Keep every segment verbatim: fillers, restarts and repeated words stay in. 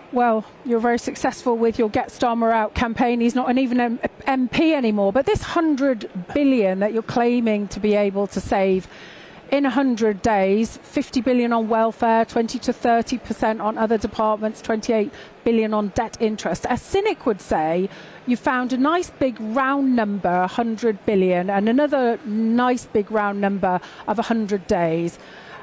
Well, you're very successful with your Get Starmer Out campaign. He's not an even an M P anymore. But this one hundred billion that you're claiming to be able to save in one hundred days, fifty billion on welfare, twenty to thirty percent on other departments, twenty-eight billion on debt interest. A cynic would say you found a nice big round number, one hundred billion, and another nice big round number of one hundred days.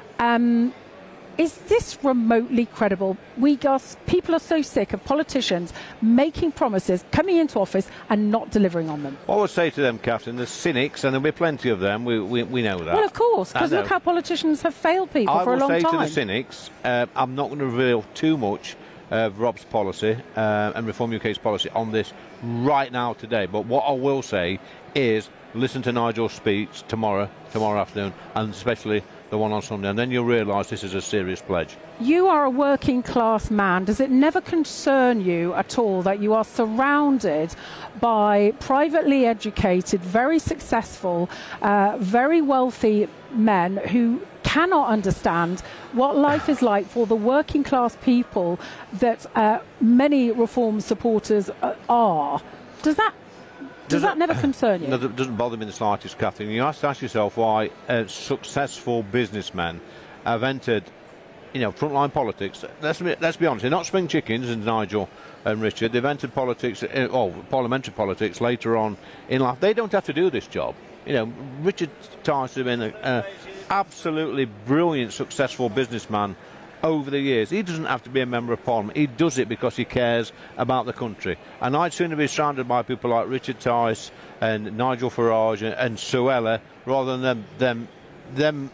Um, Is this remotely credible? We got, people are so sick of politicians making promises, coming into office and not delivering on them. Well, I would say to them, Catherine, the cynics, and there'll be plenty of them, we, we, we know that. Well, of course, because look how politicians have failed people I for a long time. I will say to the cynics, uh, I'm not going to reveal too much of Rob's policy uh, and Reform U K's policy on this right now today, but what I will say is listen to Nigel's speech tomorrow, tomorrow afternoon, and especially the one on Sunday, and then you'll realise this is a serious pledge. You are a working class man. Does it never concern you at all that you are surrounded by privately educated, very successful, uh, very wealthy men who cannot understand what life is like for the working class people that uh, many reform supporters uh, are? Does that Does that never concern you? No, it doesn't bother me in the slightest, Catherine. You have to ask yourself why uh, successful businessmen have entered, you know, frontline politics. Let's be, let's be honest, they're not spring chickens, and Nigel and Richard. They've entered politics, uh, oh, parliamentary politics later on in life. They don't have to do this job. You know, Richard Tice has been an absolutely brilliant, successful businessman over the years. He doesn't have to be a member of Parliament. He does it because he cares about the country. And I'd sooner be surrounded by people like Richard Tice and Nigel Farage and, and Suella rather than them, them, them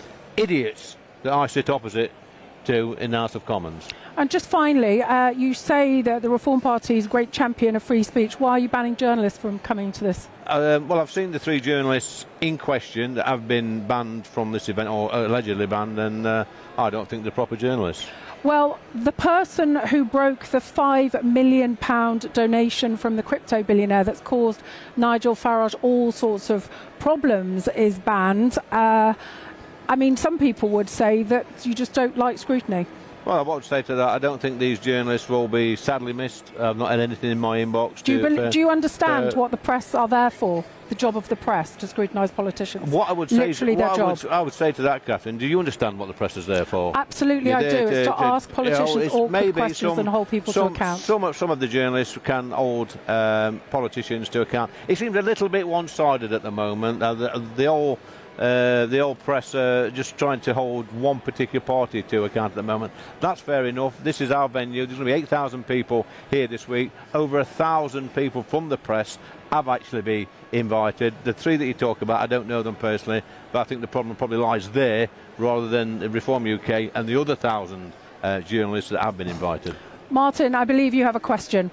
idiots that I sit opposite to in the House of Commons. And just finally, uh, you say that the Reform Party is a great champion of free speech. Why are you banning journalists from coming to this? Uh, well, I've seen the three journalists in question that have been banned from this event, or allegedly banned, and uh, I don't think they're proper journalists. Well, the person who broke the five million pound donation from the crypto billionaire that's caused Nigel Farage all sorts of problems is banned. Uh, I mean, some people would say that you just don't like scrutiny. Well, I would say to that, I don't think these journalists will be sadly missed. I've not had anything in my inbox. Do you, to, uh, do you understand uh, what the press are there for? The job of the press, to scrutinise politicians. What I would say, Literally is, their what job. I would, I would say to that, Catherine, do you understand what the press is there for? Absolutely, You're I do. To, it's to, to ask politicians you know, awkward questions some, and hold people some, to account. Some of, some of the journalists can hold um, politicians to account. It seems a little bit one-sided at the moment. Uh, the, the all. Uh, the old press uh, just trying to hold one particular party to account at the moment. That's fair enough. This is our venue. There's going to be eight thousand people here this week. Over a thousand people from the press have actually been invited. The three that you talk about, I don't know them personally, but I think the problem probably lies there rather than Reform U K and the other thousand uh, journalists that have been invited. Martin, I believe you have a question.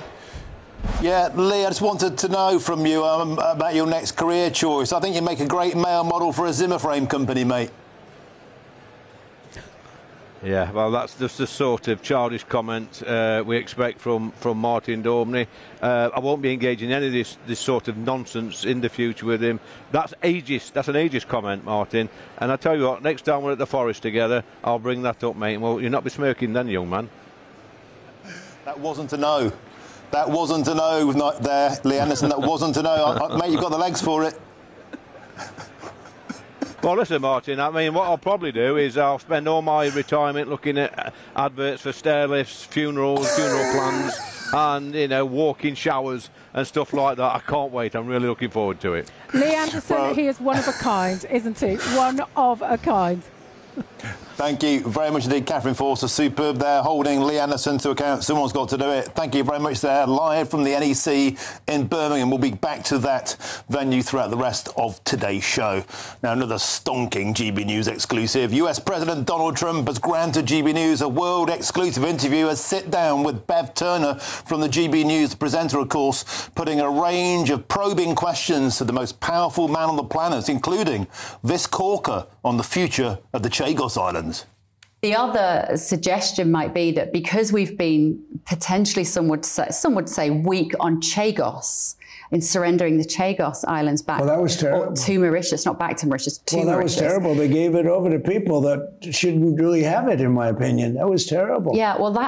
Yeah, Lee, I just wanted to know from you um, about your next career choice. I think you make a great male model for a Zimmer frame company, mate. Yeah, well, that's just the sort of childish comment uh, we expect from, from Martin Daubney. Uh, I won't be engaging in any of this, this sort of nonsense in the future with him. That's ageist. That's an ageist comment, Martin. And I tell you what, next time we're at the Forest together, I'll bring that up, mate. Well, you'll not be smirking then, young man. That wasn't a no. That wasn't a no not there, Lee Anderson. That wasn't a no. I, I, mate, you've got the legs for it. Well, listen, Martin, I mean, what I'll probably do is I'll spend all my retirement looking at adverts for stair lifts, funerals, funeral plans, and, you know, walk-in showers and stuff like that. I can't wait. I'm really looking forward to it. Lee Anderson, well, he is one of a kind, isn't he? One of a kind. Thank you very much indeed, Catherine Forster. Superb there, holding Lee Anderson to account. Someone's got to do it. Thank you very much there, live from the N E C in Birmingham. We'll be back to that venue throughout the rest of today's show. Now, another stonking G B News exclusive. U S President Donald Trump has granted G B News a world exclusive interview, a sit-down with Bev Turner from the G B News, the presenter, of course, putting a range of probing questions to the most powerful man on the planet, including this corker on the future of the Chagos Islands. The other suggestion might be that because we've been potentially, some would say, some would say weak on Chagos, in surrendering the Chagos Islands back well, that was terrible. to Mauritius, not back to Mauritius, to well, that Mauritius. was terrible. They gave it over to people that shouldn't really have it, in my opinion. That was terrible. Yeah, well, that